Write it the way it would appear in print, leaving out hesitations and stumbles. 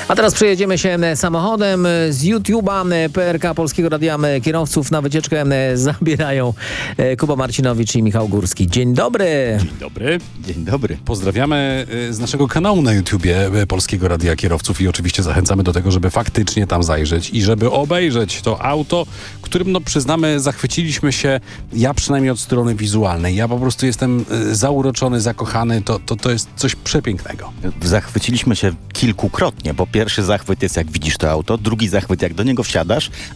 A teraz przejedziemy się samochodem z YouTube'a PRK Polskiego Radia. Kierowców na wycieczkę zabierają Kuba Marcinowicz i Michał Górski. Dzień dobry. Dzień dobry. Dzień dobry. Pozdrawiamy z naszego kanału na YouTubie Polskiego Radia Kierowców i oczywiście zachęcamy do tego, żeby faktycznie tam zajrzeć i żeby obejrzeć to auto, którym, przyznamy, zachwyciliśmy się, ja przynajmniej od strony wizualnej. Ja po prostu jestem zauroczony, zakochany. To jest coś przepięknego. Zachwyciliśmy się kilkukrotnie, bo pierwszy zachwyt jest jak widzisz to auto, drugi zachwyt jak do niego wsiadasz,